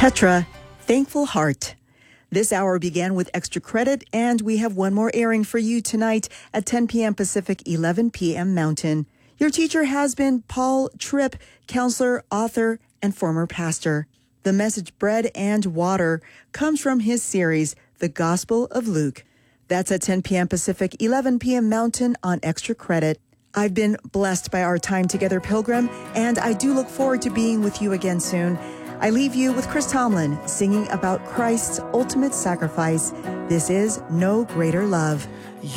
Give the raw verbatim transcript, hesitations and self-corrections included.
Petra, Thankful Heart. This hour began with extra credit, and we have one more airing for you tonight at ten p.m. Pacific, eleven p.m. Mountain. Your teacher has been Paul Tripp, counselor, author, and former pastor. The message Bread and Water comes from his series, The Gospel of Luke. That's at ten p.m. Pacific, eleven p.m. Mountain on extra credit. I've been blessed by our time together, Pilgrim, and I do look forward to being with you again soon. I leave you with Chris Tomlin singing about Christ's ultimate sacrifice. This is No Greater Love.